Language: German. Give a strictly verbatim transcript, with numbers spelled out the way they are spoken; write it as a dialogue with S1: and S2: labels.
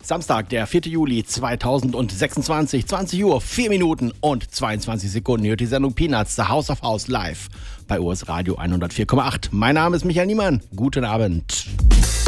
S1: Samstag, der vierter Juli zweitausendsechsundzwanzig, zwanzig Uhr, vier Minuten und zweiundzwanzig Sekunden. Hier hört die Sendung Peanuts, The House of House live bei O S Radio hundertvier Komma acht. Mein Name ist Michael Niemann. Guten Abend.